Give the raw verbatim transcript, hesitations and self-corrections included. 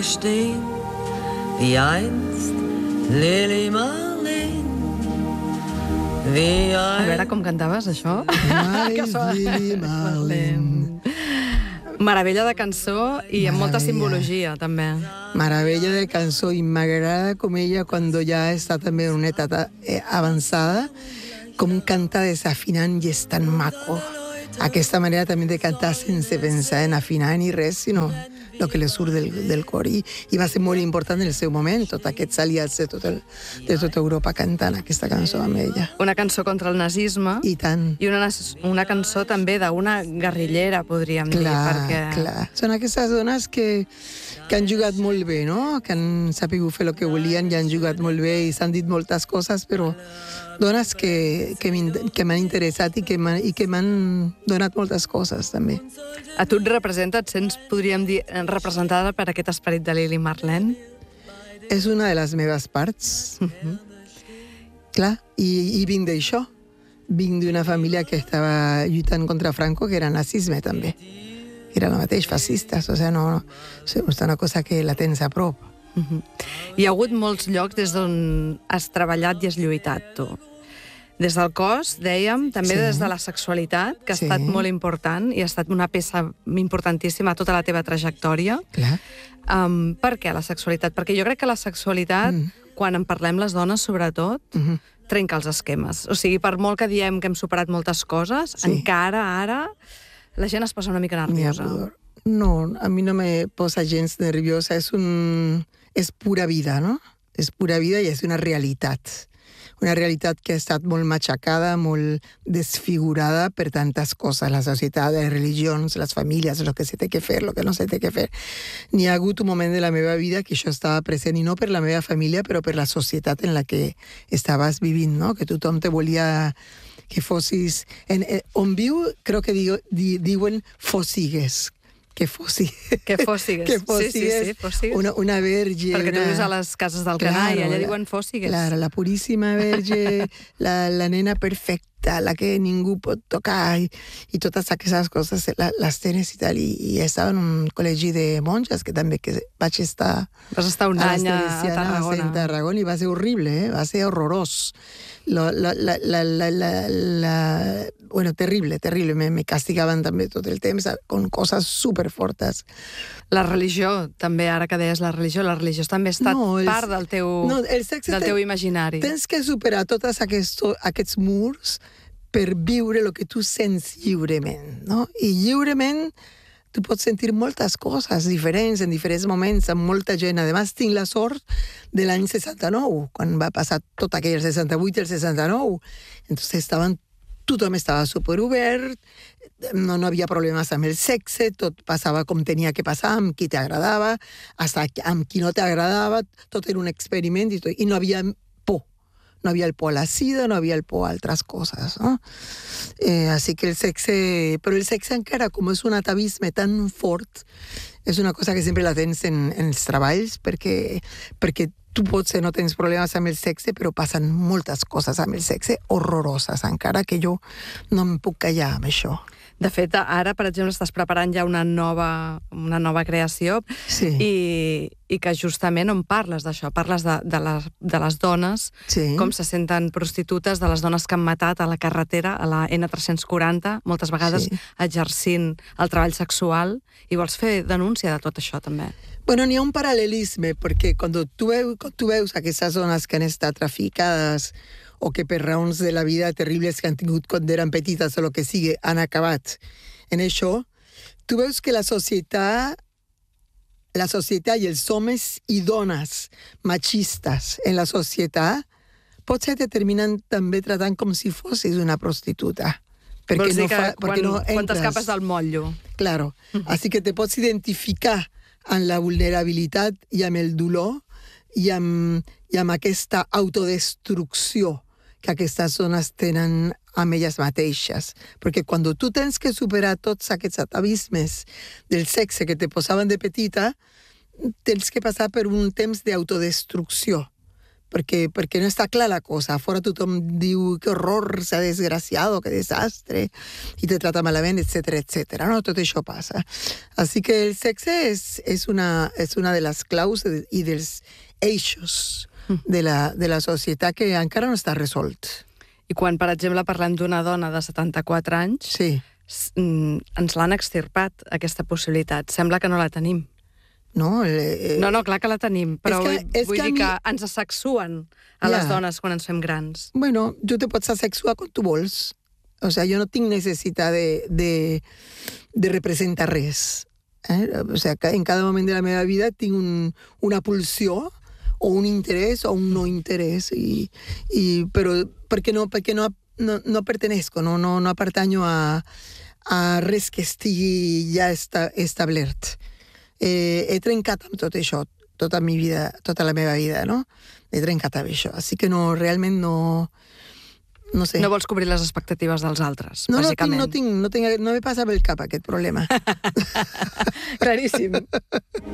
stehen, wie einst Lili Marleen, wie A veure einst... com cantaves, això. Mai Lili Marleen. Meravella de cançó i amb molta Meravella. simbologia, també. Meravella de cançó i m'agrada com ella, quan ja està també en una etapa eh, avançada, com canta desafinant i és tan maco. Aquesta manera també de cantar sense pensar en afinar ni res, sinó el que li surt del, del cor. I, I va ser molt important en el seu moment, tot aquests aliats de, tot el, de tota Europa cantant aquesta cançó amb ella. Una cançó contra el nazisme I tant. i una, una cançó també d'una guerrillera, podríem dir. Clar, perquè... clar. Són aquestes dones que, que han jugat molt bé, no? Que han sapigut fer el que volien i han jugat molt bé i s'han dit moltes coses, però dones que, que m'han interessat i que m'han donat moltes coses, també. A tu et representa, et sents, podríem dir, representada per aquest esperit de Lili Marleen? És una de les meves parts. Uh-huh. Clar, i, i vinc d'això. Vinc d'una família que estava lluitant contra Franco, que era nazisme, també. Era el mateix, fascistes, o sigui, no, no, és una cosa que la tens a prop. Uh-huh. Hi ha hagut molts llocs des d'on has treballat i has lluitat, tu. Des del cos, dèiem, també sí. Des de la sexualitat, que ha sí. Estat molt important i ha estat una peça importantíssima a tota la teva trajectòria. Clar. Um, per què la sexualitat? Perquè jo crec que la sexualitat, mm. quan en parlem les dones, sobretot, mm-hmm. trenca els esquemes. O sigui, per molt que diem que hem superat moltes coses, sí. Encara ara la gent es posa una mica nerviosa. No, a mi no me posa gens nerviosa. És un... és pura vida, no? És pura vida i és una realitat. Una realitat que ha estat molt matxacada, molt desfigurada per tantes coses, la societat, les religions, les famílies, el que se té que fer, el que no se té que fer. N'hi ha hagut un moment de la meva vida que això estava present, i no per la meva família, però per la societat en la que estaves vivint, no? Que tothom te volia que fossis... En, eh, on viu, crec que diu, di, diuen fossigues. Que fóssigues. Que fóssigues. Que fóssigues. Sí, sí, sí, fóssigues. Una, una verge. Perquè una... tu vius a les cases del claro, Canà i allà diuen fóssigues. Claro, la puríssima verge, la, la nena perfecta, la que ningú pot tocar, i, i totes aquestes coses la, les tens i tal. I, i estava en un col·legi de monges, que també que vaig estar... Vas estar un any a Tarragona. A Tarragona, i va ser horrible, eh? Va ser horrorós. La, la, la, la, la, la, la... Bueno, terrible, terrible. Me, me castigaven també tot el temps con coses superfortes. La religió, també, ara que deies la religió, la religió també ha estat no, el, part del teu, no, el sexe del teu imaginari. Tens que superar tots aquests, aquests murs per viure el que tu sents lliurement, no? I lliurement tu pots sentir moltes coses diferents en diferents moments, amb molta gent. A més, tinc la sort de l'any seixanta-nou, quan va passar tot aquell seixanta-vuit i el seixanta-nou. Entonces estaven, tothom estava superobert, no, no havia problemes amb el sexe, tot passava com tenia que passar, amb qui t'agradava, hasta amb qui no t'agradava, tot era un experiment i, tot, i no havia por. No havia el por a la sida, no havia el por a altres coses, no? Eh, així que el sexe... Però el sexe encara, com és un atavisme tan fort, és una cosa que sempre la tens en, en els treballs, perquè, perquè tu potser no tens problemes amb el sexe, però passen moltes coses amb el sexe horroroses, encara que jo no em puc callar amb això. De fet, ara, per exemple, estàs preparant ja una nova, una nova creació sí. i, i que justament on parles d'això, parles de, de, les, de les dones, sí. Com se senten prostitutes, de les dones que han matat a la carretera, a la ena tres-cents quaranta, moltes vegades sí. Exercint el treball sexual, i vols fer denúncia de tot això, també. Bueno, n'hi ha un paral·lelisme, perquè quan tu, veu, quan tu veus aquestes dones que han estat traficades o que per raons de la vida terribles que han tingut quan eren petites o el que sigui, han acabat en això, tu veus que la societat, la societat i els homes i dones machistes en la societat potser te terminen també tratant com si fossis una prostituta. Perquè Vols dir no que fa, quan, perquè no quan t'escapes del motllo. Claro. Uh-huh. Així que te pots identificar amb la vulnerabilitat i amb el dolor i amb, i amb aquesta autodestrucció que aquestes dones tenen amb elles mateixes. Perquè quan tu tens que superar tots aquests atavismes del sexe que te posaven de petita, tens que passar per un temps d'autodestrucció perquè, perquè no està clar la cosa. A fora tothom diu que horror, s'ha desgraciado, que desastre, i te trata malament, etcètera, etcètera. No? Tot això passa. Així que el sexe és, és, una, és una de les claus i dels eixos de la, de la societat que encara no està resolt. I quan, per exemple, parlem d'una dona de setanta-quatre anys, sí. ens l'han extirpat, aquesta possibilitat. Sembla que no la tenim. No, eh, no, no, clar que la tenim, però que, vull, vull que dir mi... que ens asexuen a yeah. les dones quan ens fem grans. Bueno, tu te pots asexuar quan tu vols. O sea, jo no tinc necessitat de, de, de representar res. Eh? O sea, en cada moment de la meva vida tinc un, una pulsió o un interès o un no interès, i, i, però perquè no, perquè no, no, no pertenezco, no, no, no pertanyo a, a res que estigui ja esta, establert. Eh, he trencat amb tot això, tota, mi vida, tota la meva vida, no? He trencat amb això, així que no, realment no... No sé. No vols cobrir les expectatives dels altres, no, bàsicament. No, tinc, no, tinc, no, tinc, no me passa pel cap aquest problema. Claríssim.